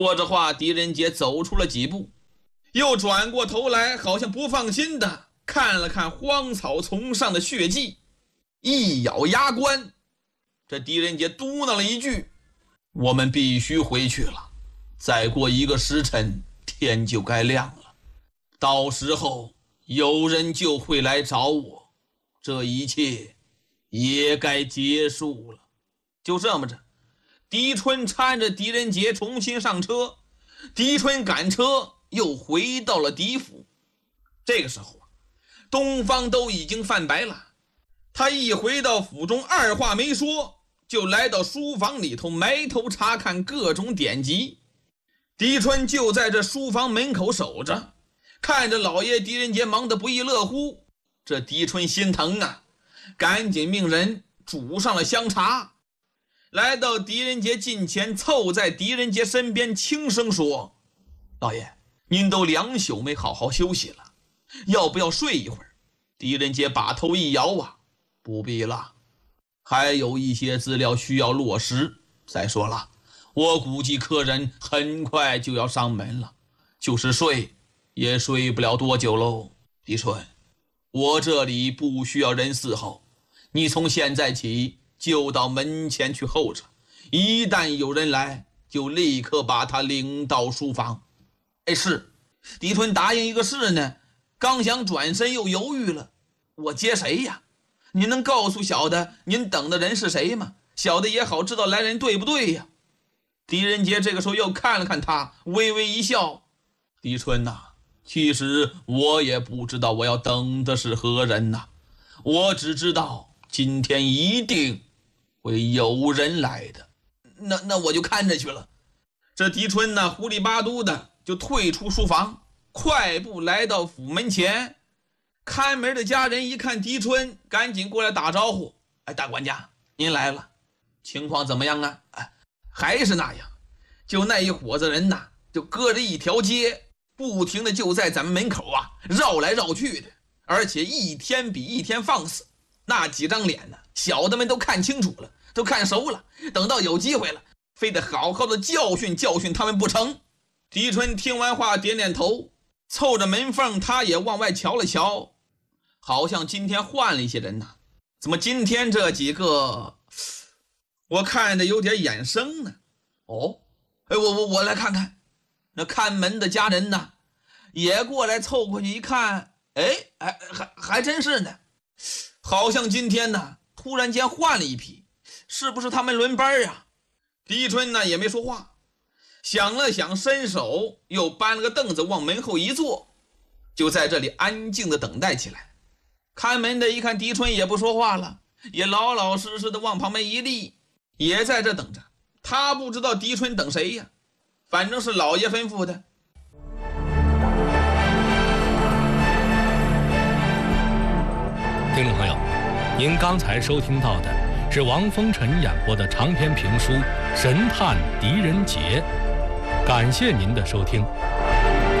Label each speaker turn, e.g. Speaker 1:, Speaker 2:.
Speaker 1: 说着话，狄仁杰走出了几步，又转过头来，好像不放心的看了看荒草丛上的血迹，一咬牙关，这狄仁杰嘟囔了一句：我们必须回去了，再过1个时辰天就该亮了，到时候有人就会来找我，这一切也该结束了。就这么着，狄春搀着狄仁杰重新上车，狄春赶车又回到了狄府。这个时候东方都已经泛白了，他一回到府中，二话没说就来到书房里头，埋头查看各种典籍。狄春就在这书房门口守着，看着老爷狄仁杰忙得不亦乐乎，这狄春心疼啊，赶紧命人煮上了香茶，来到狄仁杰近前，凑在狄仁杰身边轻声说：老爷，您都2宿没好好休息了，要不要睡一会儿？狄仁杰把头一摇啊，不必了，还有一些资料需要落实，再说了，我估计客人很快就要上门了，就是睡也睡不了多久喽。狄春，我这里不需要人伺候，你从现在起就到门前去候着，一旦有人来，就立刻把他领到书房。是。狄春答应一个是呢，刚想转身又犹豫了，我接谁呀？您能告诉小的您等的人是谁吗？小的也好知道来人对不对呀？狄仁杰这个时候又看了看他，微微一笑：狄春呐，其实我也不知道我要等的是何人呐，我只知道今天一定会有人来的。那我就看着去了。这狄春呢，糊里巴嘟的就退出书房，快步来到府门前。看门的家人一看狄春，赶紧过来打招呼：大管家，您来了，情况怎么样啊？还是那样，就那一伙子人呐，就隔着一条街，不停的就在咱们门口啊绕来绕去的，而且一天比一天放肆。那几张脸呢，小的们都看清楚了，都看熟了，等到有机会了，非得好好的教训教训他们不成。狄春听完话点点头，凑着门缝他也往外瞧了瞧，好像今天换了一些人呐。怎么今天这几个我看着有点眼生呢？我来看看。那看门的家人呢也过来凑过去一看，还真是呢，好像今天呢突然间换了一批，是不是他们轮班啊？狄春呢也没说话，想了想，伸手又搬了个凳子往门后一坐，就在这里安静的等待起来。看门的一看狄春也不说话了，也老老实实的往旁边一立，也在这等着。他不知道狄春等谁呀，反正是老爷吩咐的。
Speaker 2: 听众朋友，您刚才收听到的是王风尘演播的长篇评书《神探狄仁杰》，感谢您的收听。